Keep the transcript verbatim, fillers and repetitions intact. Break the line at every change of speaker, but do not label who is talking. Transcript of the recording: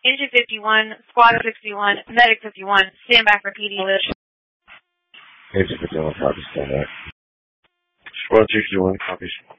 Engine fifty-one, Squad sixty-one, Medic fifty-one, stand back for P D.
Engine fifty-one, copy, stand back. Squad sixty-one, copy.